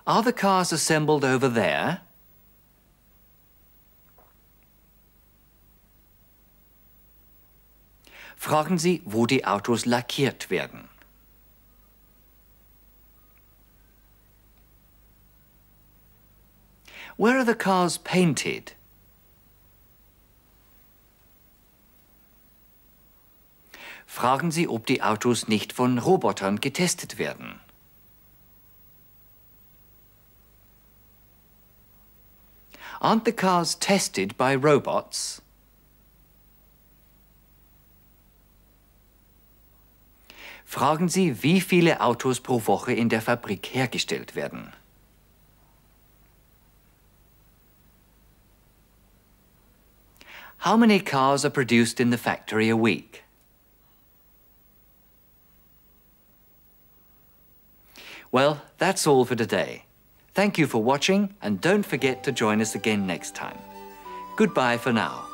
Are the cars assembled over there? Fragen Sie, wo die Autos lackiert werden. Where are the cars painted? Fragen Sie, ob die Autos nicht von Robotern getestet werden. Aren't the cars tested by robots? Fragen Sie, wie viele Autos pro Woche in der Fabrik hergestellt werden. How many cars are produced in the factory a week? Well, that's all for today. Thank you for watching, and don't forget to join us again next time. Goodbye for now.